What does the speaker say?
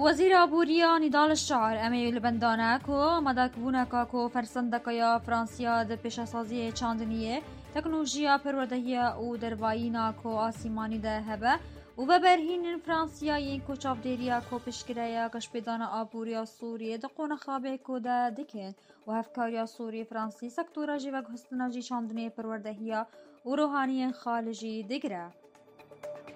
وزیر آبوریا نضال الشعر امی لبندانه کو مداکبونه کو فرسندک یا فرانسیا د پیشاسازی چاندنیه تکنولوژیا پروردهی او دروایینا کو آسیمانی ده هبه و برهین فرانسیایی کو چاودیریا کو پشکریا کشپیدان آبوریا سوریه د قونه خابه کو ده دکن و هفکاریا سوری فرانسی سکتورا جیوگ هستنا جی چاندنی پروردهیا و روحانی خالجی دگره.